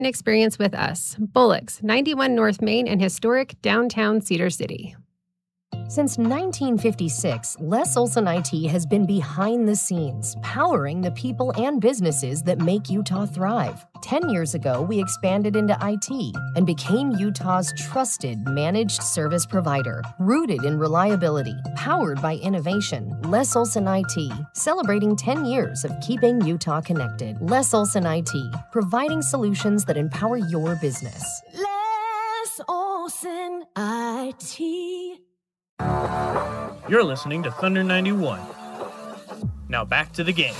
and experience with us. Bullocks, 91 North Main and historic downtown Cedar City. Since 1956, Les Olson IT has been behind the scenes, powering the people and businesses that make Utah thrive. 10 years ago, we expanded into IT and became Utah's trusted managed service provider, rooted in reliability, powered by innovation. Les Olson IT, celebrating 10 years of keeping Utah connected. Les Olson IT, providing solutions that empower your business. Les Olson IT. You're listening to Thunder 91. Now back to the game.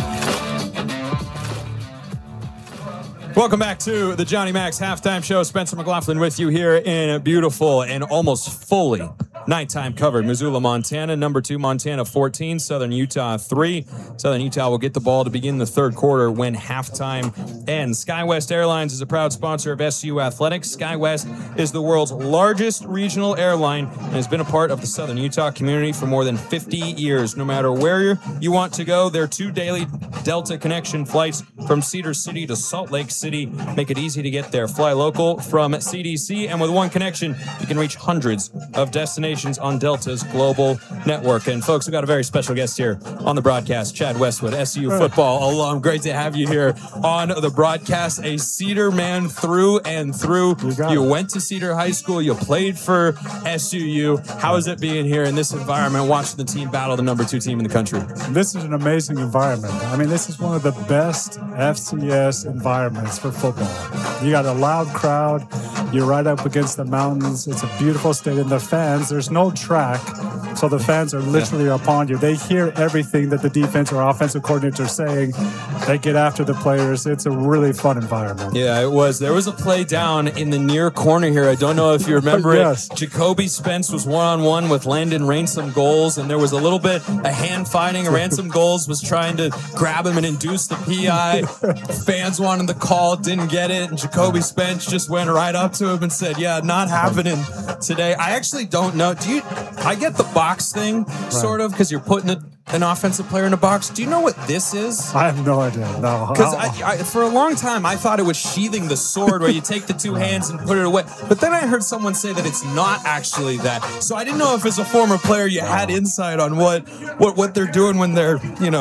Welcome back to the Johnny Max Halftime Show. Spencer McLaughlin with you here in beautiful and almost fully nighttime covered Missoula, Montana. Number 2, Montana 14, Southern Utah 3. Southern Utah will get the ball to begin the third quarter when halftime ends. SkyWest Airlines is a proud sponsor of SU Athletics. SkyWest is the world's largest regional airline and has been a part of the Southern Utah community for more than 50 years. No matter where you want to go, their 2 daily Delta connection flights from Cedar City to Salt Lake City make it easy to get there. Fly local from CDC, and with one connection, you can reach hundreds of destinations on Delta's global network. And folks, we've got a very special guest here on the broadcast, Chad Westwood, SU football alum. Great to have you here on the broadcast. A Cedar man through and through. You went to Cedar High School. You played for SUU. How is it being here in this environment, watching the team battle the number 2 team in the country? This is an amazing environment. I mean, this is one of the best FCS environments for football. You got a loud crowd. You're right up against the mountains. It's a beautiful stadium. The fans, there's no track, so the fans are literally upon you. They hear everything that the defense or offensive coordinator are saying. They get after the players. It's a really fun environment. Yeah, it was. There was a play down in the near corner here. I don't know if you remember Yes. it. Jacoby Spence was one-on-one with Landon Ransom Goals, and there was a little bit of hand fighting. Ransom Goals was trying to grab him and induce the PI. Fans wanted the call, didn't get it, and Jacoby Spence just went right up to him and said, yeah, not happening today. I actually don't know. I get the box thing, sort of, because you're putting an offensive player in a box. Do you know what this is? I have no idea. No. Because for a long time, I thought it was sheathing the sword where you take the 2 hands and put it away. But then I heard someone say that it's not actually that. So I didn't know if as a former player you had insight on what they're doing when they're,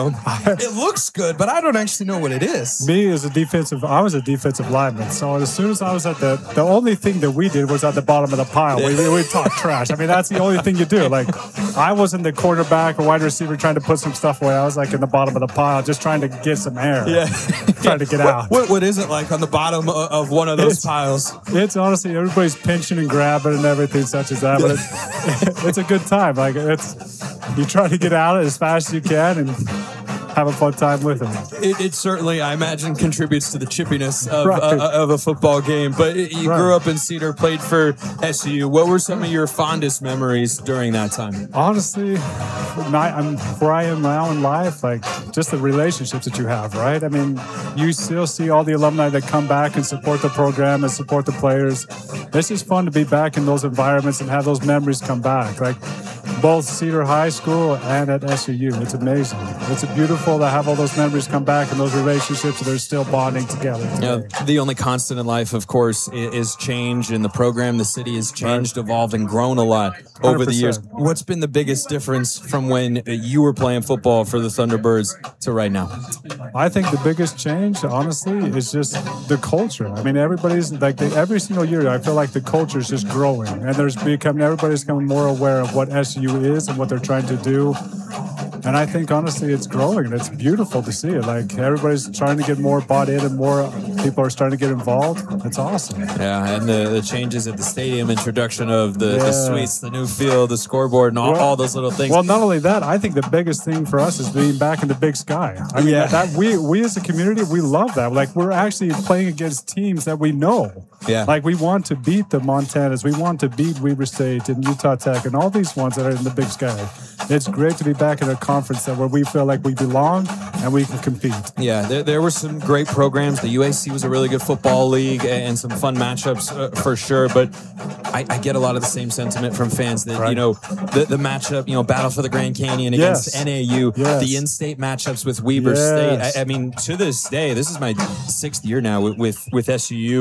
it looks good, but I don't actually know what it is. Me as I was a defensive lineman. So as soon as I was at the only thing that we did was at the bottom of the pile. We talk trash. I mean, that's the only thing you do. Like, I wasn't the quarterback or wide receiver trying to put some stuff away. I was like in the bottom of the pile, just trying to get some air. Yeah. Trying to get out. What is it like on the bottom of one of those piles? It's honestly, everybody's pinching and grabbing and everything such as that, but it's a good time. Like, you try to get out as fast as you can and have a fun time with them. It certainly, I imagine, contributes to the chippiness of a football game. But you grew up in Cedar, played for SU. What were some of your fondest memories during that time? Honestly, I'm where I am now in life, like just the relationships that you have, right? I mean, you still see all the alumni that come back and support the program and support the players. It's just fun to be back in those environments and have those memories come back. Like, both Cedar High School and at SUU. It's amazing. It's beautiful to have all those memories come back and those relationships that are still bonding together today. The only constant in life, of course, is change, and the program, the city has changed, evolved, and grown a lot over the years. What's been the biggest difference from when you were playing football for the Thunderbirds to right now? I think the biggest change, honestly, is just the culture. I mean, everybody's like, every single year, I feel like the culture is just growing, and everybody's becoming more aware of what SU is and what they're trying to do. And I think, honestly, it's growing, and it's beautiful to see it. Like, everybody's trying to get more bought in, and more people are starting to get involved. It's awesome. Yeah, and the changes at the stadium, introduction of the suites, the new field, the scoreboard, and all those little things. Well, not only that, I think the biggest thing for us is being back in the Big Sky. I mean, that we as a community, we love that. Like, we're actually playing against teams that we know. Yeah. Like, we want to beat the Montanas. We want to beat Weber State and Utah Tech and all these ones that are in the Big Sky. It's great to be back in a conference where we feel like we belong and we can compete. Yeah, there were some great programs. The UAC was a really good football league and some fun matchups for sure. But I get a lot of the same sentiment from fans that, the matchup, Battle for the Grand Canyon against NAU, the in-state matchups with Weber State. I mean, to this day, this is my 6th year now with SUU.